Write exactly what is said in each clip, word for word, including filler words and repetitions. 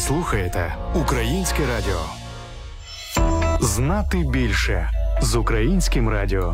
слухаєте Українське радіо. Знати більше з Українським радіо.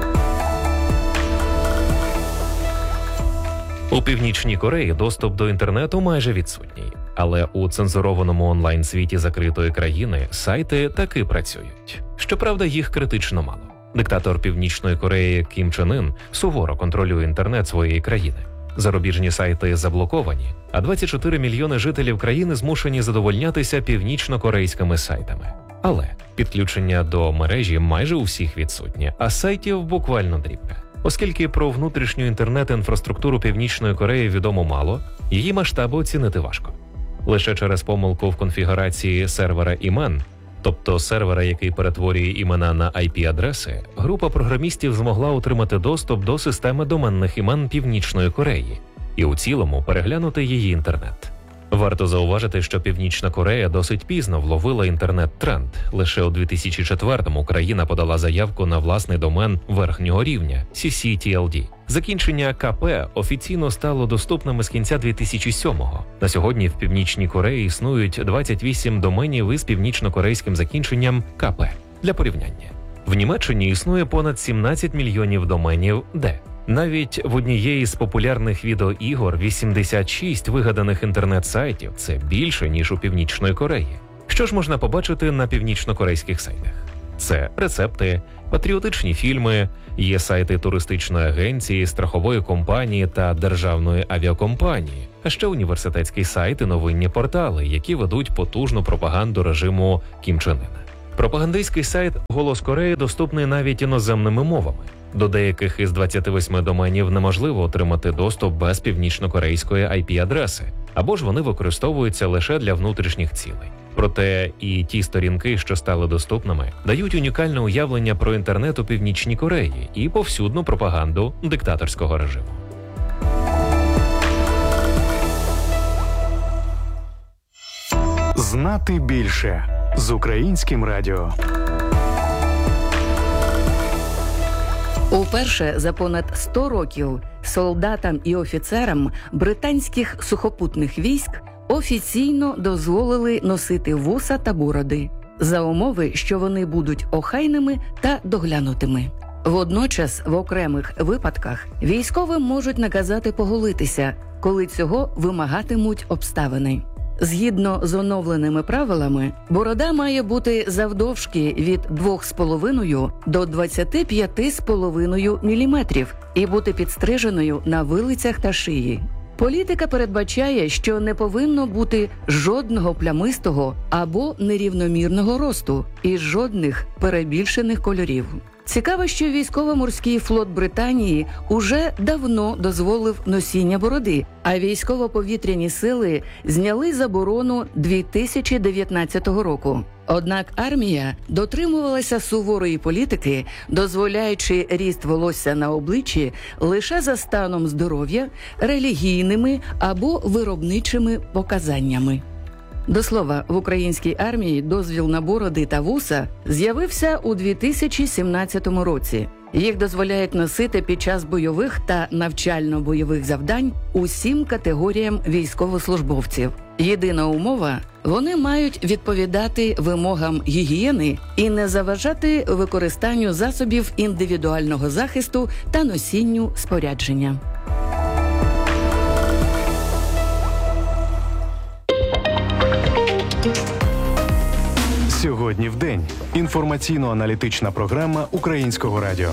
У Північній Кореї доступ до інтернету майже відсутній. Але у цензурованому онлайн-світі закритої країни сайти таки працюють. Щоправда, їх критично мало. Диктатор Північної Кореї Кім Чен Ін суворо контролює інтернет своєї країни. Зарубіжні сайти заблоковані, а двадцять чотири мільйони жителів країни змушені задовольнятися північно-корейськими сайтами. Але підключення до мережі майже у всіх відсутнє, а сайтів буквально дрібка. Оскільки про внутрішню інтернет-інфраструктуру Північної Кореї відомо мало, її масштаби оцінити важко. Лише через помилку в конфігурації сервера імен, тобто сервера, який перетворює імена на ай пі-адреси, група програмістів змогла отримати доступ до системи доменних імен Північної Кореї і у цілому переглянути її інтернет. Варто зауважити, що Північна Корея досить пізно вловила інтернет-тренд. Лише у дві тисячі четвертому країна подала заявку на власний домен верхнього рівня – сі сі ті ел ді. Закінчення ка пе офіційно стало доступним з кінця дві тисячі сьомого. На сьогодні в Північній Кореї існують двадцять вісім доменів із північно-корейським закінченням ка пе. Для порівняння. В Німеччині існує понад сімнадцять мільйонів доменів «де». Навіть в однієї з популярних відеоігор вісімдесят шість вигаданих інтернет-сайтів – це більше, ніж у Північної Кореї. Що ж можна побачити на північно-корейських сайтах? Це рецепти, патріотичні фільми, є сайти туристичної агенції, страхової компанії та державної авіакомпанії, а ще університетські сайти, новинні портали, які ведуть потужну пропаганду режиму Кім Чен Іна. Пропагандистський сайт «Голос Кореї» доступний навіть іноземними мовами. До деяких із двадцяти восьми доменів неможливо отримати доступ без північно-корейської ай пі-адреси, або ж вони використовуються лише для внутрішніх цілей. Проте і ті сторінки, що стали доступними, дають унікальне уявлення про інтернет у Північній Кореї і повсюдну пропаганду диктаторського режиму. Знати більше з Українським радіо. Уперше за понад сто років солдатам і офіцерам британських сухопутних військ офіційно дозволили носити вуса та бороди, за умови, що вони будуть охайними та доглянутими. Водночас, в окремих випадках, військовим можуть наказати поголитися, коли цього вимагатимуть обставини. Згідно з оновленими правилами, борода має бути завдовжки від двох з половиною до двадцяти п'яти з половиною міліметрів і бути підстриженою на вилицях та шиї. Політика передбачає, що не повинно бути жодного плямистого або нерівномірного росту і жодних перебільшених кольорів. Цікаво, що військово-морський флот Британії уже давно дозволив носіння бороди, а військово-повітряні сили зняли заборону дві тисячі дев'ятнадцятого року. Однак армія дотримувалася суворої політики, дозволяючи ріст волосся на обличчі лише за станом здоров'я, релігійними або виробничими показаннями. До слова, в українській армії дозвіл на бороди та вуса з'явився у дві тисячі сімнадцятому році. Їх дозволяють носити під час бойових та навчально-бойових завдань усім категоріям військовослужбовців. Єдина умова – вони мають відповідати вимогам гігієни і не заважати використанню засобів індивідуального захисту та носінню спорядження. Сьогодні в день. Інформаційно-аналітична програма Українського радіо.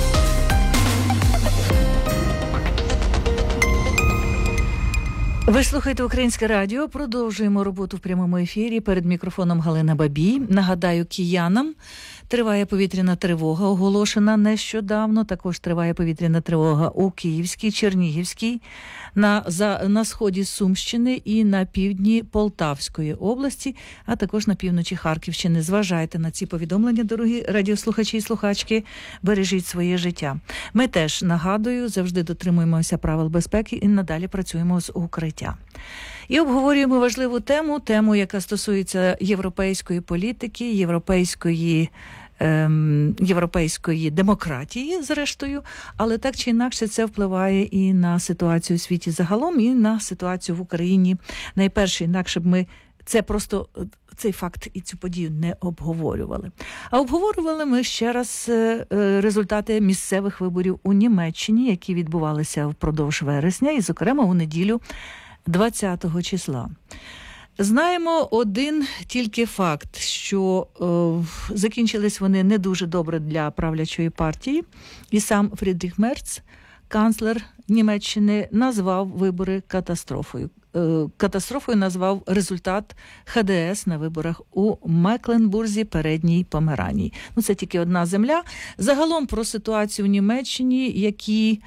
Ви слухаєте Українське радіо. Продовжуємо роботу в прямому ефірі. Перед мікрофоном Галина Бабій. Нагадаю киянам, триває повітряна тривога, оголошена нещодавно. Також триває повітряна тривога у Київській, Чернігівській, на, за, на сході Сумщини і на півдні Полтавської області, а також на півночі Харківщини. Зважайте на ці повідомлення, дорогі радіослухачі і слухачки, бережіть своє життя. Ми теж, нагадую, завжди дотримуємося правил безпеки і надалі працюємо з укриття. І обговорюємо важливу тему, тему, яка стосується європейської політики, європейської європейської демократії, зрештою, але так чи інакше це впливає і на ситуацію у світі загалом, і на ситуацію в Україні. Найперше, інакше б ми це просто цей факт і цю подію не обговорювали. А обговорювали ми ще раз результати місцевих виборів у Німеччині, які відбувалися впродовж вересня, і, зокрема, у неділю двадцятого числа. Знаємо один тільки факт, що е, закінчились вони не дуже добре для правлячої партії, і сам Фрідріх Мерц, канцлер Німеччини, назвав вибори катастрофою. Е, катастрофою назвав результат ха де ес на виборах у Мекленбурзі, Передній Померанії. Ну, це тільки одна земля. Загалом про ситуацію в Німеччині, які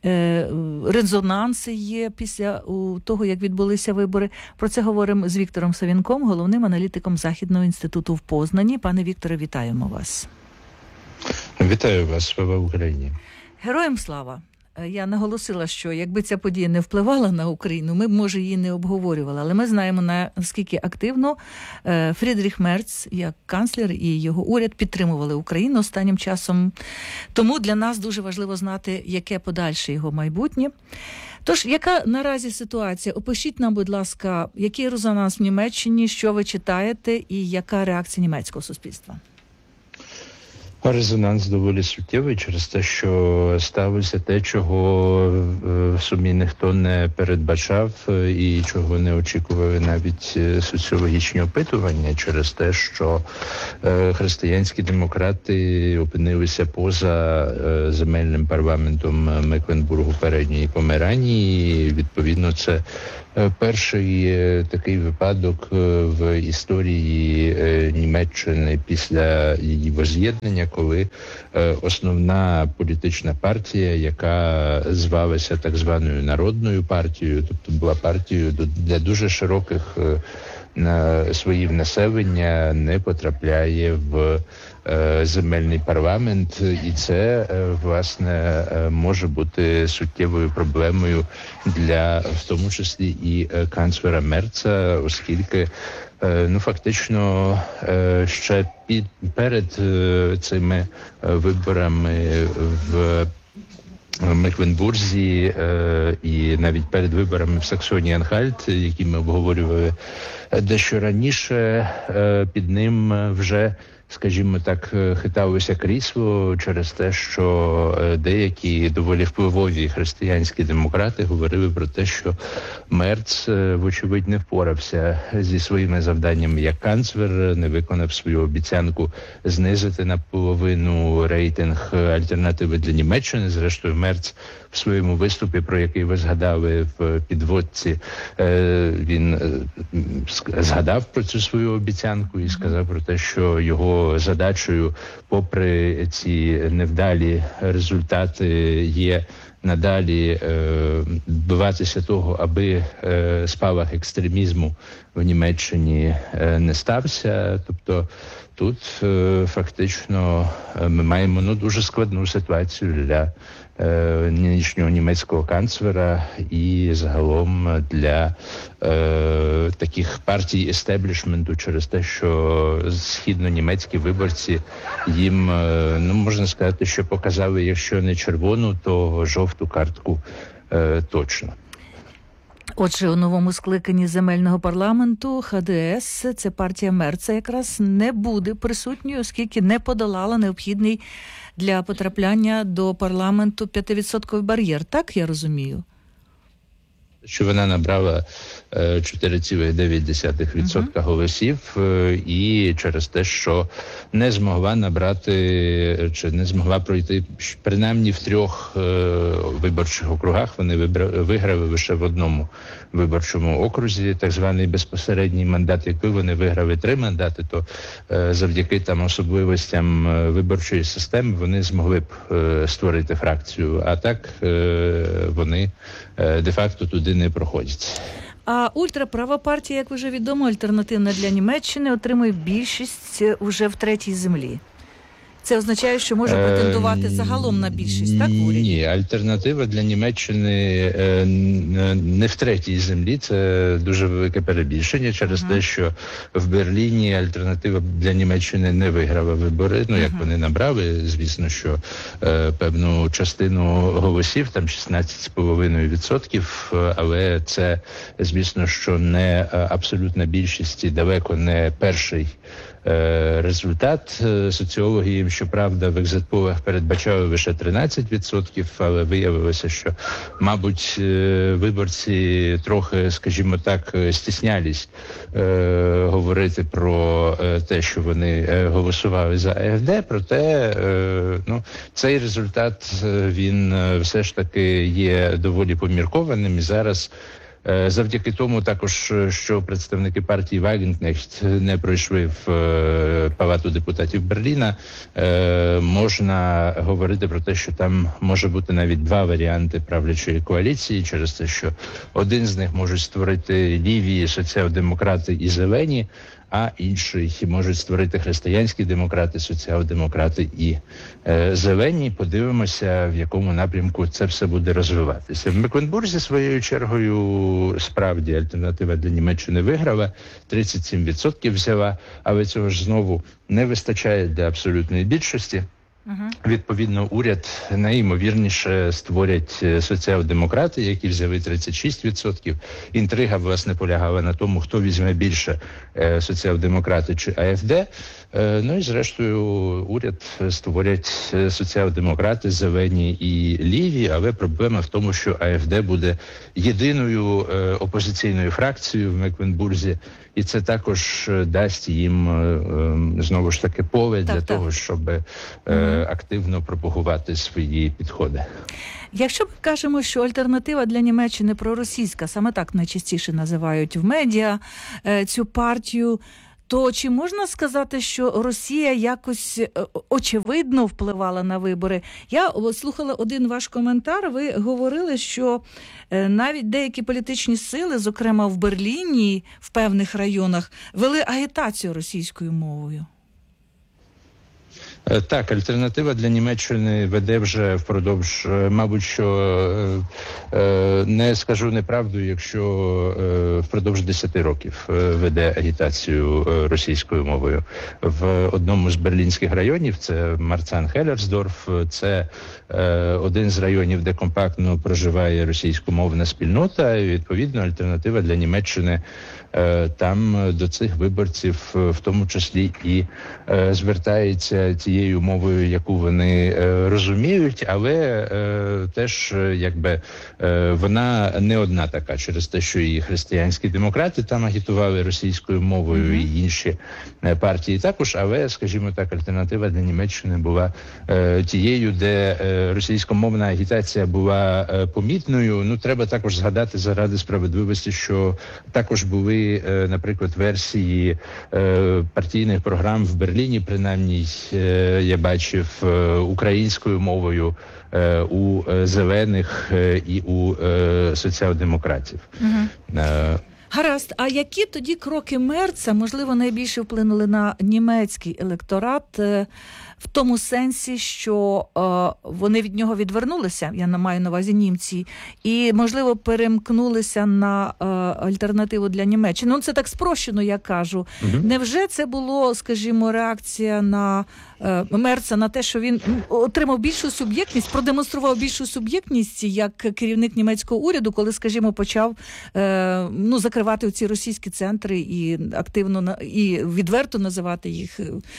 резонанси є після того, як відбулися вибори. Про це говоримо з Віктором Савінком, головним аналітиком Західного інституту в Познані. Пане Вікторе, вітаємо вас. Вітаю вас, слава Україні. Героям слава. Я наголосила, що якби ця подія не впливала на Україну, ми б, може, її не обговорювали. Але ми знаємо, наскільки активно Фрідріх Мерц, як канцлер, і його уряд підтримували Україну останнім часом. Тому для нас дуже важливо знати, яке подальше його майбутнє. Тож, яка наразі ситуація? Опишіть нам, будь ласка, який резонанс в Німеччині, що ви читаєте і яка реакція німецького суспільства? Резонанс доволі суттєвий через те, що сталося те, чого в сумі ніхто не передбачав і чого не очікували навіть соціологічні опитування, через те, що християнські демократи опинилися поза земельним парламентом Мекленбургу, Передньої Померанії. Відповідно, це перший такий випадок в історії Німеччини після її воз'єднання, коли основна політична партія, яка звалася так званою Народною партією, тобто була партією для дуже широких слоїв населення, не потрапляє в земельний парламент, і це, власне, може бути суттєвою проблемою для, в тому числі, і канцлера Мерца, оскільки, ну, фактично, ще під, перед цими виборами в Мекленбурзі і навіть перед виборами в Саксонії-Анхальт, які ми обговорювали дещо раніше, під ним вже, скажімо так, хиталося крісло через те, що деякі доволі впливові християнські демократи говорили про те, що Мерц, вочевидь, не впорався зі своїми завданнями як канцлер, не виконав свою обіцянку знизити наполовину рейтинг Альтернативи для Німеччини. Зрештою, Мерц в своєму виступі, про який ви згадали в підводці, він згадав про цю свою обіцянку і сказав про те, що його задачею, попри ці невдалі результати, є надалі добиватися того, аби спалах екстремізму в Німеччині не стався. Тобто тут фактично ми маємо, ну, дуже складну ситуацію для нинішнього німецького канцлера і загалом для е, таких партій естеблішменту через те, що східно-німецькі виборці їм, е, ну, можна сказати, що показали, якщо не червону, то жовту картку е, точно. Отже, у новому скликанні земельного парламенту ха де ес, це партія Мерца, якраз не буде присутньою, оскільки не подолала необхідний для потрапляння до парламенту п'ятивідсотковий бар'єр. Так, я розумію? Що вона набрала чотири цілих дев'ять десятих відсотка uh-huh. голосів, і через те, що не змогла набрати, чи не змогла пройти, принаймні в трьох виборчих округах, вони виграли лише в одному виборчому окрузі, так званий безпосередній мандат. Якби вони виграли три мандати, то завдяки там особливостям виборчої системи вони змогли б створити фракцію, а так вони де-факто туди не проходять. А ультраправа партія, як вже відомо, альтернативна для Німеччини, отримує більшість уже в третій землі. Це означає, що може претендувати загалом на більшість, так, в уряді? Ні, альтернатива для Німеччини не в третій землі, це дуже велике перебільшення через uh-huh. те, що в Берліні альтернатива для Німеччини не виграла вибори, ну, як uh-huh. вони набрали, звісно, що е, певну частину голосів, там шістнадцять з половиною відсотків, але це, звісно, що не абсолютна більшість і далеко не перший результат. Соціологи їм, щоправда, в екзит-полах передбачали лише тринадцять відсотків, але виявилося, що, мабуть, виборці трохи, скажімо так, стіснялись е, говорити про те, що вони голосували за АФД, проте е, ну, цей результат, він все ж таки є доволі поміркованим, і зараз завдяки тому також, що представники партії Вагенкнехт не пройшли в Палату депутатів Берліна, можна говорити про те, що там може бути навіть два варіанти правлячої коаліції, через те, що один з них можуть створити ліві соціал-демократи і зелені, а інший можуть створити християнські демократи, соціал-демократи і е, зелені. Подивимося, в якому напрямку це все буде розвиватися. В Мекленбурзі, своєю чергою, справді альтернатива для Німеччини виграла, тридцять сім відсотків взяла, але цього ж знову не вистачає для абсолютної більшості. Uh-huh. Відповідно, уряд найімовірніше створять соціал-демократи, які взяли тридцять шість відсотків. Інтрига, власне, полягала на тому, хто візьме більше, соціал-демократи чи АФД. Ну і, зрештою, уряд створять соціал-демократи, зелені і ліві, але проблема в тому, що АФД буде єдиною опозиційною фракцією в Мекленбурзі, і це також дасть їм, знову ж таки, поле так, для так. того, щоб mm-hmm. активно пропагувати свої підходи. Якщо ми кажемо, що альтернатива для Німеччини проросійська, саме так найчастіше називають в медіа цю партію, то чи можна сказати, що Росія якось очевидно впливала на вибори? Я слухала один ваш коментар, ви говорили, що навіть деякі політичні сили, зокрема в Берліні, в певних районах, вели агітацію російською мовою. Так, альтернатива для Німеччини веде вже впродовж, мабуть, що не скажу неправду, якщо впродовж десяти років веде агітацію російською мовою. В одному з берлінських районів, це Марцан-Хеллерсдорф, це один з районів, де компактно проживає російськомовна спільнота, і, відповідно, альтернатива для Німеччини там до цих виборців в тому числі і е, звертається тією мовою, яку вони е, розуміють, але е, теж якби е, вона не одна така, через те, що і християнські демократи там агітували російською мовою, mm-hmm. і інші е, партії також, але, скажімо так, альтернатива для Німеччини була е, тією, де е, російськомовна агітація була е, помітною. Ну, треба також згадати заради справедливості, що також були, наприклад, версії е, партійних програм в Берліні, принаймні, е, я бачив е, українською мовою е, у зелених е, і у е, соціал-демократів. Угу. Е, Гаразд, а які тоді кроки Мерца, можливо, найбільше вплинули на німецький електорат е, в тому сенсі, що е, вони від нього відвернулися, я маю на увазі німці, і, можливо, перемкнулися на е, альтернативу для Німеччини? Ну, це так спрощено, я кажу. Угу. Невже це було, скажімо, реакція на е, Мерца на те, що він отримав більшу суб'єктність, продемонстрував більшу суб'єктність як керівник німецького уряду, коли, скажімо, почав е, ну, закривати ці російські центри і активно і відверто називати їх,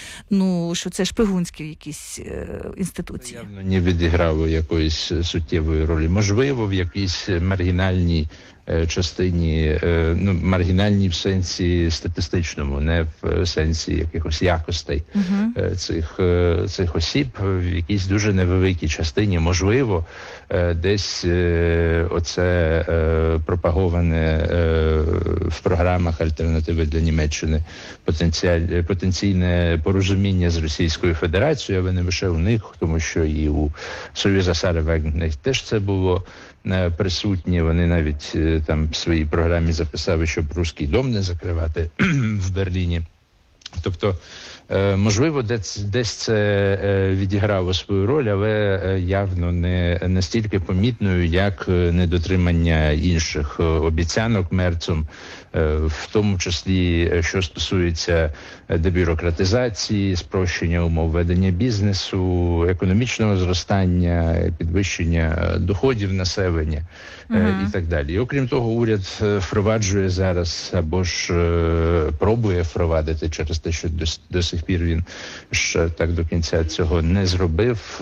ну, що це шпигунські якісь е, інституції? Явно не відіграло якоїсь суттєвої ролі. Можливо, в якійсь маргінальній е, частині, е, ну, маргінальній в сенсі статистичному, не в сенсі якихось якостей uh-huh. е, цих, е, цих осіб, в якійсь дуже невеликій частині, можливо, е, десь е, оце е, пропаговане е, в програмах альтернативи для Німеччини потенціаль, потенційне порозуміння з Російською Федерацією, але не лише у них, тому що і у Союза Сари Вагнер теж це було присутні. Вони навіть там в своїй програмі записали, щоб Руський дом не закривати в Берліні. Тобто, можливо, десь, десь це відіграло свою роль, але явно не настільки помітною, як недотримання інших обіцянок Мерцом, в тому числі, що стосується дебюрократизації, спрощення умов ведення бізнесу, економічного зростання, підвищення доходів населення uh-huh. і так далі. І окрім того, уряд впроваджує зараз або ж пробує впровадити через те, що до, до сих пір він ще так до кінця цього не зробив.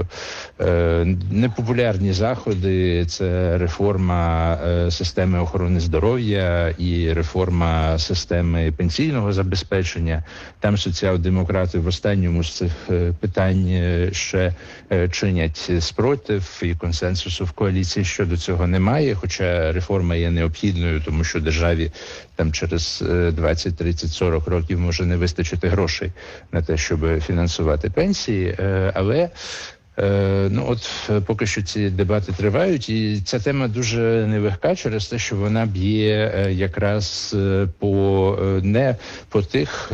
Непопулярні заходи – це реформа системи охорони здоров'я і реформа системи пенсійного забезпечення. Там соціал-демократи в останньому з цих питань ще чинять спротив, і консенсусу в коаліції щодо цього немає, хоча реформа є необхідною, тому що державі там через двадцять, тридцять, сорок років може не вистачити грошей на те, щоб фінансувати пенсії, але ну от поки що ці дебати тривають, і ця тема дуже нелегка через те, що вона б'є якраз по не по тих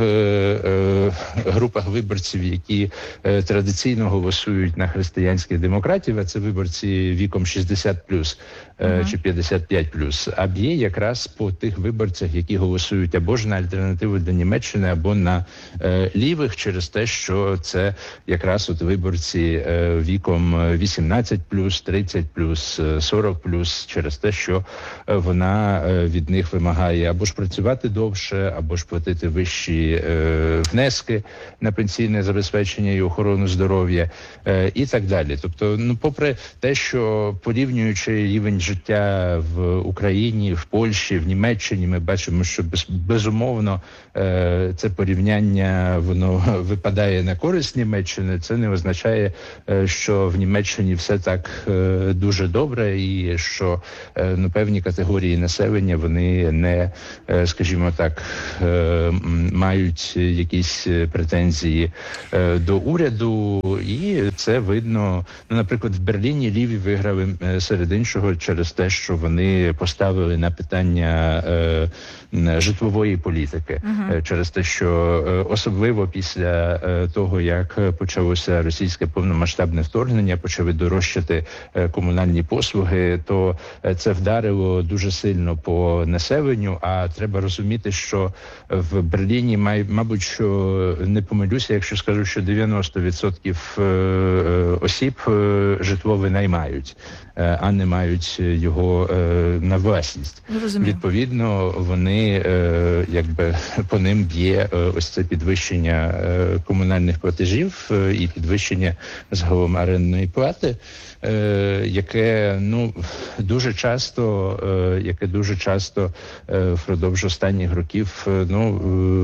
групах виборців, які традиційно голосують на християнських демократів, а це виборці віком шістдесят плюс uh-huh. чи п'ятдесят п'ять плюс, а б'є якраз по тих виборцях, які голосують або ж на альтернативу для Німеччини, або на лівих, через те, що це якраз от виборці віком вісімнадцять плюс, тридцять плюс, сорок плюс, через те, що вона від них вимагає або ж працювати довше, або ж платити вищі е, внески на пенсійне забезпечення і охорону здоров'я е, і так далі. Тобто, ну, попри те, що порівнюючи рівень життя в Україні, в Польщі, в Німеччині, ми бачимо, що без, безумовно е, це порівняння, воно випадає на користь Німеччини, це не означає, е, що в Німеччині все так е, дуже добре і що е, ну, певні категорії населення, вони не, е, скажімо так, е, мають якісь претензії е, до уряду, і це видно. Ну, наприклад, в Берліні ліві виграли е, серед іншого через те, що вони поставили на питання е, житлової політики, uh-huh. е, через те, що е, особливо після е, того, як почалося російське повномасштабне вторгнення, почали дорожчати е, комунальні послуги, то е, це вдарило дуже сильно по населенню, а треба розуміти, що в Берліні, май, мабуть, що не помилюся, якщо скажу, що дев'яносто відсотків е, е, осіб е, житло винаймають, е, а не мають його е, на власність. Розумію. Відповідно, вони, е, якби, по ним б'є е, ось це підвищення е, комунальних платежів е, і підвищення загалом орендної плати, е, яке, ну, дуже часто, е, яке дуже часто е, впродовж останніх років, е, ну,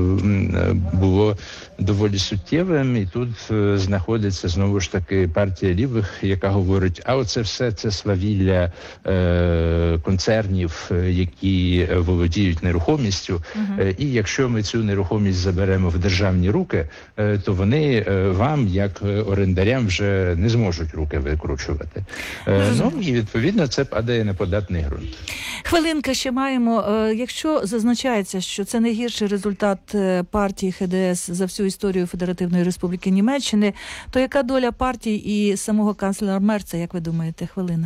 е, було доволі суттєвим, і тут е, знаходиться знову ж таки партія лівих, яка говорить, а оце все, це свавілля е, концернів, які володіють нерухомістю, uh-huh. і якщо ми цю нерухомість заберемо в державні руки, е, то вони е, вам, як орендарям, вже не зможуть руки викручувати. Е, ну, і відповідно це падає на податний ґрунт. Хвилинка ще маємо. Якщо зазначається, що це найгірший результат партії ха де ес за всю історію Федеративної Республіки Німеччини, то яка доля партії і самого канцлера Мерца, як ви думаєте? Хвилина.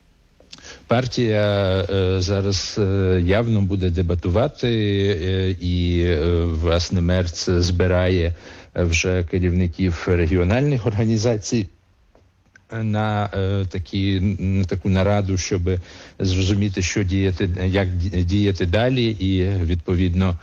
Партія е, зараз е, явно буде дебатувати, е, і, е, власне, Мерц збирає вже керівників регіональних організацій на е, такі, на таку нараду, щоб зрозуміти, що діяти, як діяти далі, і, відповідно,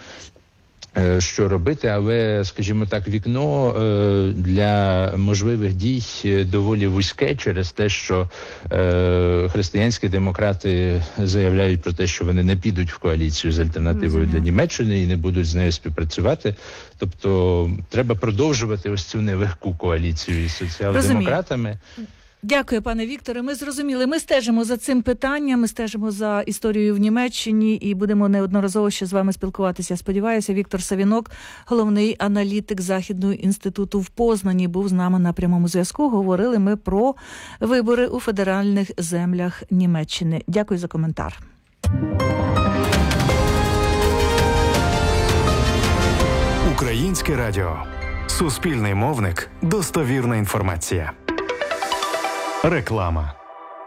що робити, але, скажімо так, вікно е, для можливих дій доволі вузьке через те, що е, християнські демократи заявляють про те, що вони не підуть в коаліцію з альтернативою для Німеччини і не будуть з нею співпрацювати. Тобто треба продовжувати ось цю нелегку коаліцію із соціал-демократами. Розумію. Дякую, пане Вікторе. Ми зрозуміли. Ми стежимо за цим питанням, ми стежимо за історією в Німеччині і будемо неодноразово ще з вами спілкуватися. Сподіваюся, Віктор Савінок, головний аналітик Західного інституту в Познані, був з нами на прямому зв'язку. Говорили ми про вибори у федеральних землях Німеччини. Дякую за коментар. Українське Українське радіо. Суспільний мовник. Достовірна інформація. Реклама.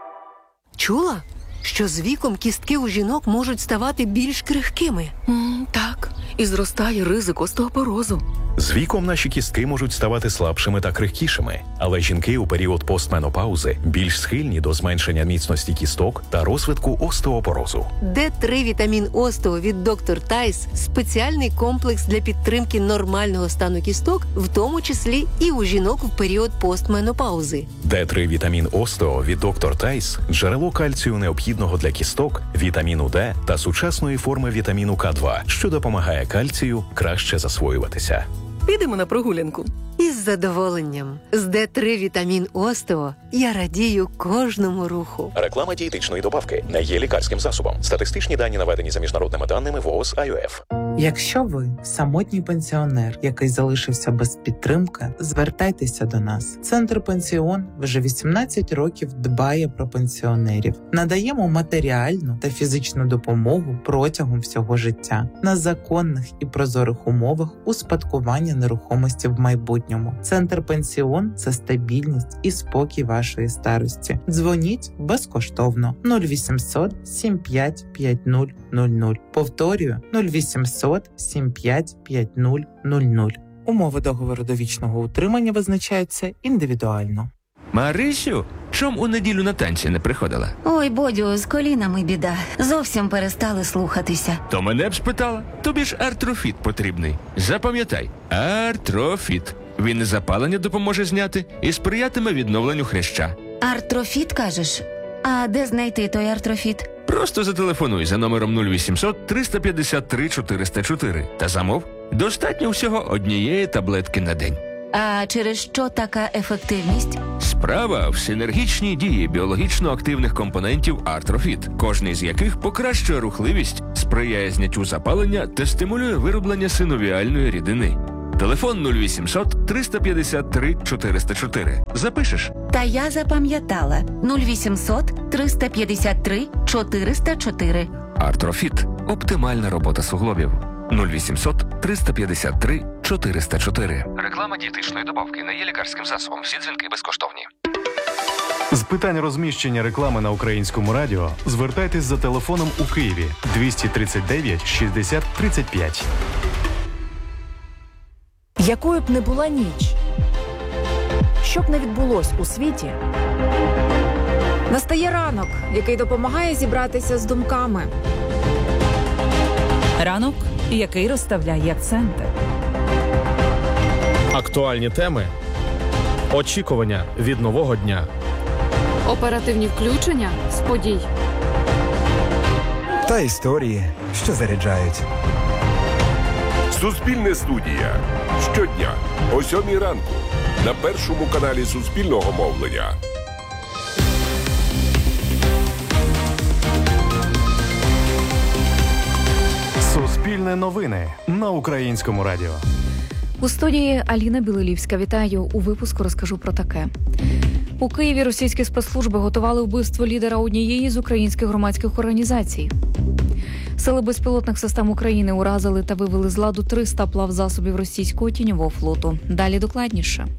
Чула, що з віком кістки у жінок можуть ставати більш крихкими? М, так, і зростає ризик остеопорозу. З віком наші кістки можуть ставати слабшими та крихкішими, але жінки у період постменопаузи більш схильні до зменшення міцності кісток та розвитку остеопорозу. Д три вітамін Остео від доктор Тайс – спеціальний комплекс для підтримки нормального стану кісток, в тому числі і у жінок в період постменопаузи. Д три вітамін Остео від доктор Тайс – джерело кальцію необхідного для кісток, вітаміну Д та сучасної форми вітаміну К два, що допомагає кальцію краще засвоюватися. Підемо на прогулянку. Із задоволенням. З Д три вітамін Остео я радію кожному руху. Реклама дієтичної добавки не є лікарським засобом. Статистичні дані наведені за міжнародними даними ВООЗ ай о еф. Якщо ви самотній пенсіонер, який залишився без підтримки, звертайтеся до нас. Центр Пенсіон вже вісімнадцять років дбає про пенсіонерів. Надаємо матеріальну та фізичну допомогу протягом всього життя на законних і прозорих умовах успадкування нерухомості в майбутньому. Центр Пенсіон – це стабільність і спокій вашої старості. Дзвоніть безкоштовно нуль вісімсот сім п'ять п'ять нуль нуль нуль. Повторюю нуль вісімсот сім п'ять п'ять нуль нуль нуль. Умови договору довічного утримання визначаються індивідуально. Марисю, чом у неділю на танці не приходила? Ой, Бодю, з колінами біда. Зовсім перестали слухатися. То мене б спитала. Тобі ж артрофіт потрібний. Запам'ятай, артрофіт. Він і запалення допоможе зняти, і сприятиме відновленню хряща. Артрофіт, кажеш? А де знайти той артрофіт? Просто зателефонуй за номером нуль вісімсот триста п'ятдесят три чотириста чотири та замов. Достатньо всього однієї таблетки на день. А через що така ефективність? Справа в синергічній дії біологічно активних компонентів артрофіт, кожний з яких покращує рухливість, сприяє зняттю запалення та стимулює вироблення синовіальної рідини. Телефон нуль вісімсот триста п'ятдесят три чотириста чотири. Запишеш? Та я запам'ятала. нуль вісімсот триста п'ятдесят три чотириста чотири. Артрофіт. Оптимальна робота суглобів. нуль вісімсот триста п'ятдесят три чотириста чотири. Реклама дієтичної добавки не є лікарським засобом. Всі дзвінки безкоштовні. З питань розміщення реклами на Українському радіо звертайтесь за телефоном у Києві двісті тридцять дев'ять шістдесят тридцять п'ять. Якою б не була ніч, що б не відбулось у світі, настає ранок, який допомагає зібратися з думками. Ранок, який розставляє акценти. Актуальні теми, очікування від нового дня. Оперативні включення з подій. Та історії, що заряджають. Суспільне студія. Щодня о сьомій ранку на першому каналі Суспільного мовлення. Суспільне новини на Українському радіо. У студії Аліна Білилівська. Вітаю. У випуску розкажу про таке. У Києві російські спецслужби готували вбивство лідера однієї з українських громадських організацій. Сили безпілотних систем України уразили та вивели з ладу триста плавзасобів російського тіньового флоту. Далі докладніше.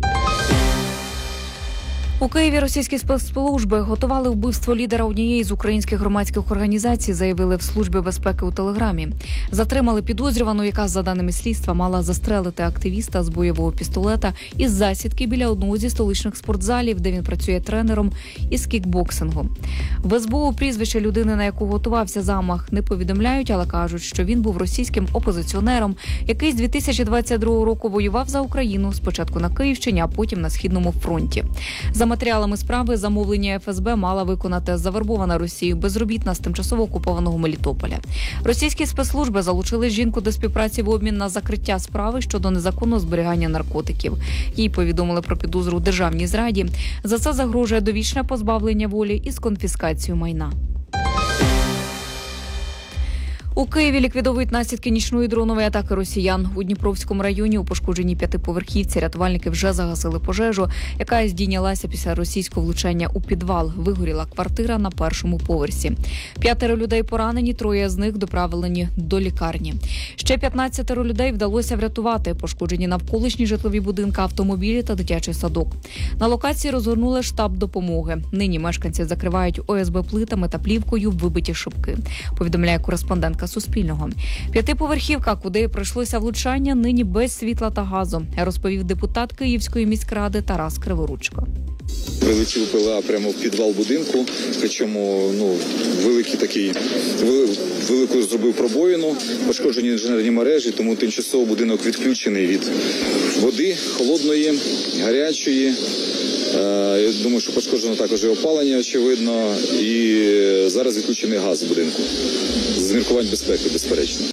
У Києві російські спецслужби готували вбивство лідера однієї з українських громадських організацій, заявили в Службі безпеки у Телеграмі. Затримали підозрювану, яка, за даними слідства, мала застрелити активіста з бойового пістолета із засідки біля одного зі столичних спортзалів, де він працює тренером із кікбоксингу. В ес бе у прізвище людини, на яку готувався замах, не повідомляють, але кажуть, що він був російським опозиціонером, який з дві тисячі двадцять другого року воював за Україну, спочатку на Київщині, а потім на Східному фронті. За матеріалами справи, замовлення еф ес бе мала виконати завербована Росією безробітна з тимчасово окупованого Мелітополя. Російські спецслужби залучили жінку до співпраці в обмін на закриття справи щодо незаконного зберігання наркотиків. Їй повідомили про підозру у державній зраді. За це загрожує довічне позбавлення волі із конфіскацією майна. У У Києві ліквідовують наслідки нічної дронової атаки росіян. У Дніпровському районі у пошкодженій п'ятиповерхівці рятувальники вже загасили пожежу, яка здійнялася після російського влучання у підвал. Вигоріла квартира на першому поверсі. П'ятеро людей поранені, троє з них доправлені до лікарні. Ще п'ятнадцятеро людей вдалося врятувати. Пошкоджені навколишні житлові будинки, автомобілі та дитячий садок. На локації розгорнули штаб допомоги. Нині мешканці закривають О С Б плитами та плівкою вибиті шибки, повідомляє кореспондентка Суспільного. П'ятиповерхівка, куди прийшлося влучання, нині без світла та газу, розповів депутат Київської міськради Тарас Криворучко. Прилетів ПВА прямо в підвал будинку, причому ну, великий такий, велику зробив пробоїну, пошкоджені інженерні мережі, тому тимчасово будинок відключений від води, холодної, гарячої. Я думаю, що пошкоджено також і опалення, очевидно, і зараз відключений газ в будинку. З міркувань безпеки, безперечно.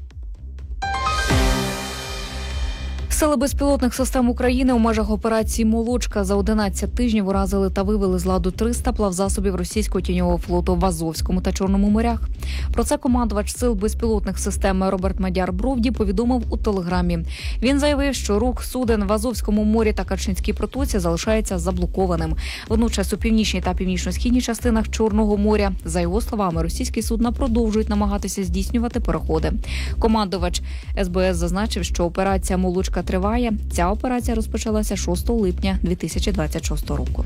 Сили безпілотних систем України у межах операції «Молочка» за одинадцять тижнів уразили та вивели з ладу триста плавзасобів російського тіньового флоту в Азовському та Чорному морях. Про це командувач сил безпілотних систем Роберт Мадяр-Бровді повідомив у Телеграмі. Він заявив, що рух суден в Азовському морі та Керченській протоці залишається заблокованим. Водночас у північній та північно-східній частинах Чорного моря, за його словами, російські судна продовжують намагатися здійснювати переходи. Командувач С Б С зазначив, що операція «Молочка» триває. Ця операція розпочалася шостого липня дві тисячі двадцять шостого року.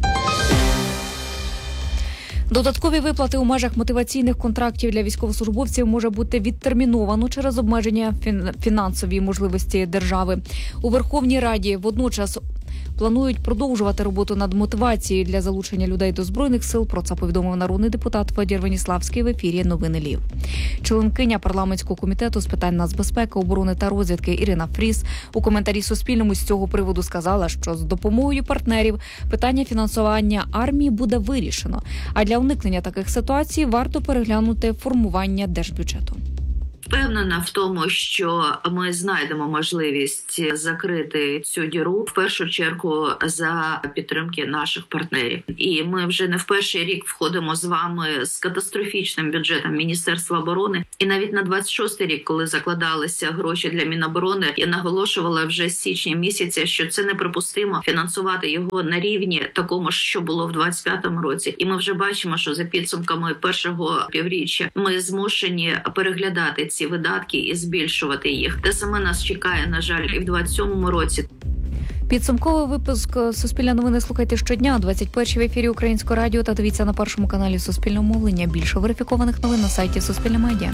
Додаткові виплати у межах мотиваційних контрактів для військовослужбовців може бути відтерміновано через обмеження фінансової можливості держави. У Верховній Раді водночас планують продовжувати роботу над мотивацією для залучення людей до Збройних сил. Про це повідомив народний депутат Федір Веніславський в ефірі «Новини Львів». Членкиня парламентського комітету з питань нацбезпеки, оборони та розвідки Ірина Фріз у коментарі Суспільному з цього приводу сказала, що з допомогою партнерів питання фінансування армії буде вирішено. А для уникнення таких ситуацій варто переглянути формування держбюджету. Впевнена в тому, що ми знайдемо можливість закрити цю діру, в першу чергу за підтримки наших партнерів. І ми вже не в перший рік входимо з вами з катастрофічним бюджетом Міністерства оборони. І навіть на двадцять шостий рік, коли закладалися гроші для Міноборони, я наголошувала вже з січня місяця, що це неприпустимо фінансувати його на рівні такому ж, що було в двадцять п'ятому році. І ми вже бачимо, що за підсумками першого півріччя ми змушені переглядати ці видатки і збільшувати їх. Те саме нас чекає, на жаль, і в двадцять сьомому році. Підсумковий випуск «Суспільне новини» слухайте щодня о двадцять першій в ефірі Українського радіо та дивіться на першому каналі Суспільного мовлення. Більше верифікованих новин на сайті Суспільне медіа.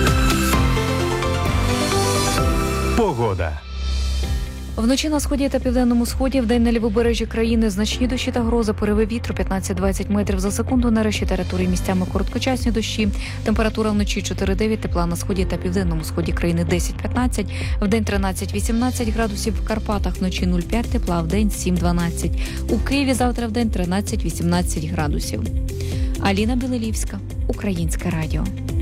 Погода. Вночі на сході та південному сході, вдень на лівобережжі країни значні дощі та грози, пориви вітру п'ятнадцять-двадцять метрів за секунду, на решті території місцями короткочасні дощі. Температура вночі чотири-дев'ять, тепла на сході та південному сході країни десять-п'ятнадцять, вдень тринадцять-вісімнадцять градусів, в Карпатах вночі нуль-п'ять тепла, вдень сім-дванадцять. У Києві завтра вдень тринадцять-вісімнадцять градусів. Аліна Білелівська, Українське радіо.